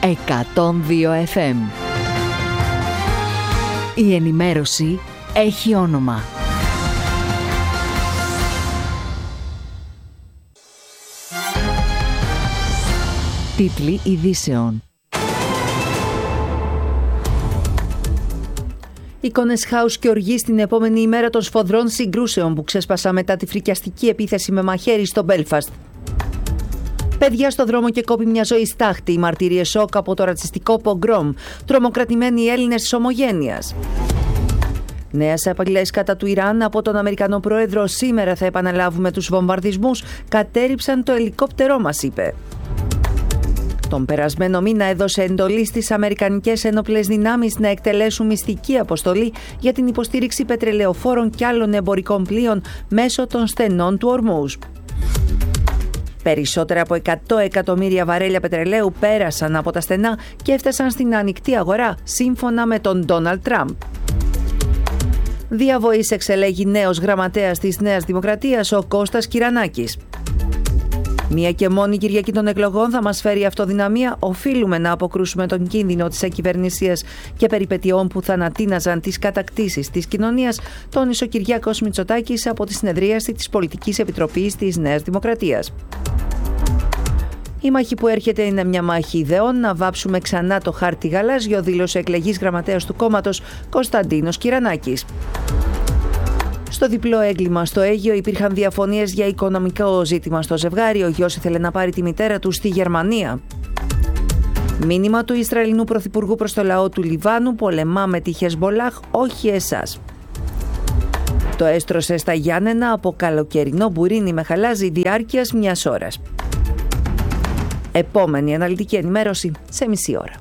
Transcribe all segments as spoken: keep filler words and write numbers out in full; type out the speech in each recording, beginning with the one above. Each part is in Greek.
εκατόν δύο εφ εμ. Η ενημέρωση έχει όνομα. Τίτλοι ειδήσεων. Εικόνες χάους και οργή στην επόμενη ημέρα των σφοδρών συγκρούσεων που ξέσπασαν μετά τη φρικιαστική επίθεση με μαχαίρι στο Μπέλφαστ. Παιδιά στο δρόμο και κόπη μια ζωή στάχτη. Οι μαρτυρίες σοκ από το ρατσιστικό πογκρόμ. Τρομοκρατημένοι Έλληνες της ομογένειας. Νέες απειλές κατά του Ιράν από τον Αμερικανό Πρόεδρο. Σήμερα θα επαναλάβουμε τους βομβαρδισμούς. Κατέρριψαν το ελικόπτερό μας, είπε. Τον περασμένο μήνα έδωσε εντολή στις Αμερικανικές Ένοπλες Δυνάμεις να εκτελέσουν μυστική αποστολή για την υποστήριξη πετρελαιοφόρων και άλλων εμπορικών πλοίων μέσω των στενών του Ορμούζ. Περισσότερα από εκατό εκατομμύρια βαρέλια πετρελαίου πέρασαν από τα στενά και έφτασαν στην ανοιχτή αγορά, σύμφωνα με τον Ντόναλντ Τραμπ. Διαβοής εξελέγει νέος γραμματέας της Νέας Δημοκρατίας, ο Κώστας Κυρανάκης. Μία και μόνη Κυριακή των εκλογών θα μας φέρει αυτοδυναμία. Οφείλουμε να αποκρούσουμε τον κίνδυνο της ακυβερνησίας και περιπετειών που θανατίναζαν τις κατακτήσεις της κοινωνίας, τόνισε ο Κυριάκος Μητσοτάκης από τη συνεδρίαση της Πολιτικής Επιτροπής της Νέας Δημοκρατίας. Η μάχη που έρχεται είναι μια μάχη ιδεών. Να βάψουμε ξανά το χάρτη γαλάζιο, δήλωσε εκλεγής γραμματέας του κόμματος Κωνσταντίνος Κυρανάκης. Στο διπλό έγκλημα στο Αίγυο υπήρχαν διαφωνίες για οικονομικό ζήτημα στο ζευγάρι. Ο γιος ήθελε να πάρει τη μητέρα του στη Γερμανία. Μήνυμα του Ισραηλινού Πρωθυπουργού προς το λαό του Λιβάνου: πολεμάμε τη Χεσμπολάχ, όχι εσάς. Το έστρωσε στα Γιάννενα από καλοκαιρινό μπουρίνι με χαλάζι διάρκειας μιας ώρας. Επόμενη αναλυτική ενημέρωση σε μισή ώρα.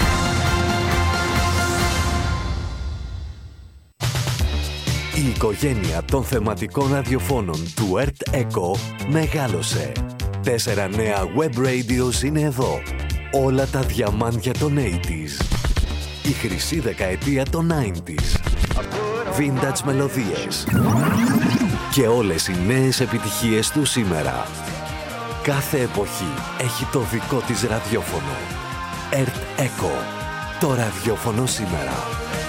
Η οικογένεια των θεματικών ραδιοφώνων του ΕΡΤ Echo μεγάλωσε. Τέσσερα νέα web radios είναι εδώ. Όλα τα διαμάντια των ογδόντα. Η χρυσή δεκαετία των ενενήντα. Vintage μελωδίες. Και όλες οι νέες επιτυχίες του σήμερα. Κάθε εποχή έχει το δικό της ραδιόφωνο. ΕΡΤ Echo. Το ραδιόφωνο σήμερα.